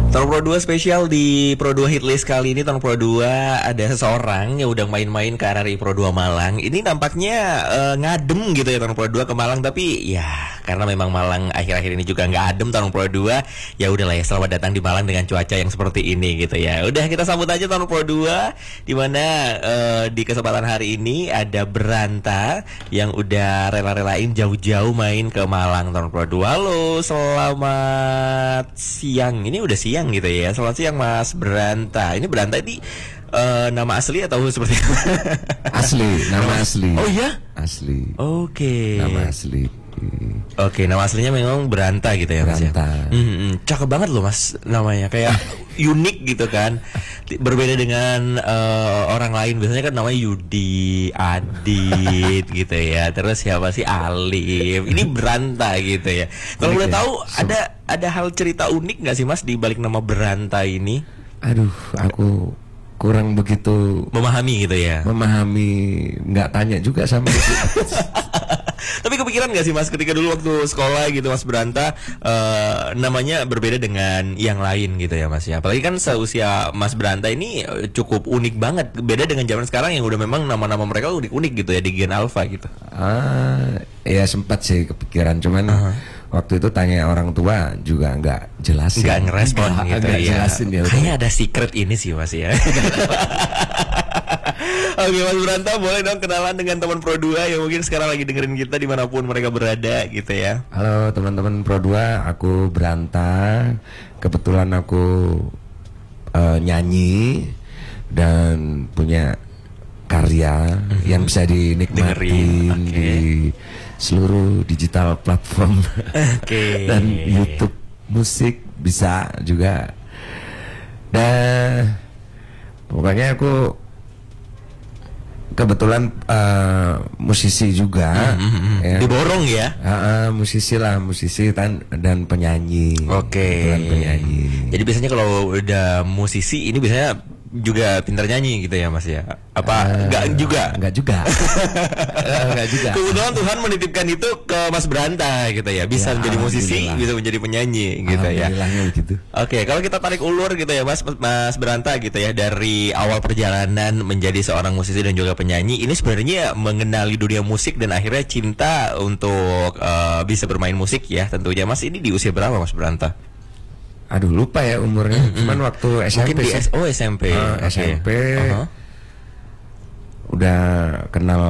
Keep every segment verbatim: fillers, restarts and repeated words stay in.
Tahun Pro dua spesial di Pro dua Hitlist kali ini. Tahun Pro dua ada seseorang yang udah main-main ke R R I Pro dua Malang. Ini nampaknya uh, ngadem gitu ya Tahun Pro dua ke Malang. Tapi ya karena memang Malang akhir-akhir ini juga nggak adem Tahun Pro dua. Ya udahlah ya, selamat datang di Malang dengan cuaca yang seperti ini gitu ya. Udah, kita sambut aja Tahun Pro dua. Dimana uh, di kesempatan hari ini ada Beranta yang udah rela-relain jauh-jauh main ke Malang Tahun Pro dua. Halo, selamat siang. Ini udah siang gitu ya. Selamat siang Mas Beranta. Ini Beranta ini uh, nama asli atau seperti apa? Asli, nama asli. Oh iya? Asli. Oke. Nama asli. Oke, nama aslinya memang Beranta gitu ya Mas ya. Beranta. Hmm, cakep banget loh Mas namanya, kayak unik gitu kan. Berbeda dengan uh, orang lain, biasanya kan namanya Yudi, Adit gitu ya. Terus siapa sih, Alif. Ini Beranta gitu ya. Kalau boleh tahu ada ada hal cerita unik nggak sih Mas di balik nama Beranta ini? Aduh, aku kurang begitu memahami gitu ya. Memahami, nggak tanya juga sama itu. Tapi kepikiran gak sih Mas ketika dulu waktu sekolah gitu Mas Beranta uh, namanya berbeda dengan yang lain gitu ya Mas ya. Apalagi kan seusia Mas Beranta ini cukup unik banget. Beda dengan zaman sekarang yang udah memang nama-nama mereka unik-unik gitu ya di Gen Alpha gitu. Ah, ya sempat sih kepikiran, cuman uh-huh. waktu itu tanya orang tua juga nggak jelasin. Nggak ngerespon nggak, gitu nggak ya. Jelasin ya. Kayaknya ada secret ini sih Mas ya. Oke Mas Beranta, boleh dong kenalan dengan teman Pro dua yang mungkin sekarang lagi dengerin kita dimanapun mereka berada gitu ya. Halo teman-teman Pro dua, aku Beranta. Kebetulan aku uh, nyanyi dan punya karya mm-hmm. yang bisa dinikmatin okay. di seluruh digital platform okay. dan YouTube musik bisa juga. Dan pokoknya aku kebetulan uh, musisi juga, mm-hmm. ya. Diborong ya? Uh, uh, musisi lah, musisi dan, dan penyanyi. Oke. Okay. Penyanyi. Jadi biasanya kalau udah musisi ini biasanya juga pintar nyanyi gitu ya Mas ya? Apa uh, enggak juga? Enggak juga. uh, enggak juga. Kebetulan Tuhan menitipkan itu ke Mas Beranta gitu ya. Bisa ya, menjadi musisi, bisa menjadi penyanyi gitu ya. Gitu. Oke, kalau kita tarik ulur gitu ya Mas Mas Beranta gitu ya, dari awal perjalanan menjadi seorang musisi dan juga penyanyi, ini sebenarnya mengenali dunia musik dan akhirnya cinta untuk uh, bisa bermain musik ya tentunya. Mas ini di usia berapa Mas Beranta? Aduh lupa ya umurnya, mm-hmm. cuman waktu S M P. Mungkin di S- oh S M P. Uh, okay. S M P uh-huh. udah kenal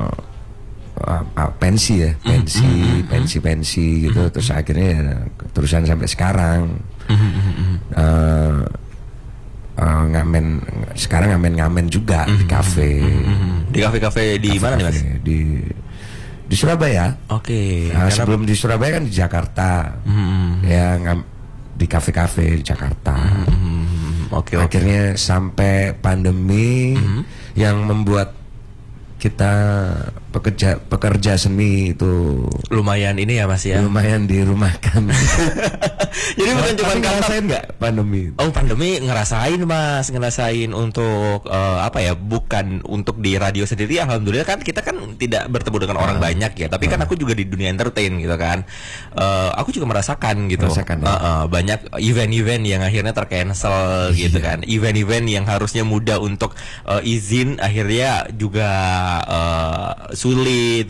uh, uh, pensi ya, pensi, mm-hmm. pensi-pensi gitu, mm-hmm. terus akhirnya ya, terusan sampai sekarang. Mm-hmm. Uh, uh, ngamen, sekarang ngamen-ngamen juga mm-hmm. di kafe. Mm-hmm. Di kafe-kafe di mana nih Mas? Di di Surabaya. Oke. Okay. Nah, sebelum di Surabaya kan di Jakarta. Mm-hmm. Ya ngam di kafe-kafe di Jakarta. Mm-hmm. Oke. Okay, Akhirnya okay. sampai pandemi mm-hmm. yang membuat kita pekerja pekerja seni itu lumayan ini ya Mas ya. Lumayan dirumahkan. Jadi bukan cuma ngerasain nggak pandemi? Oh pandemi ngerasain Mas, ngerasain untuk uh, apa ya? Bukan untuk di radio sendiri. Alhamdulillah kan kita kan tidak bertemu dengan orang uh, banyak ya. Tapi uh, kan aku juga di dunia entertain gitu kan. Uh, aku juga merasakan gitu. Merasakan, ya? uh, uh, banyak event-event yang akhirnya tercancel gitu kan. Event-event yang harusnya mudah untuk uh, izin akhirnya juga uh, sulit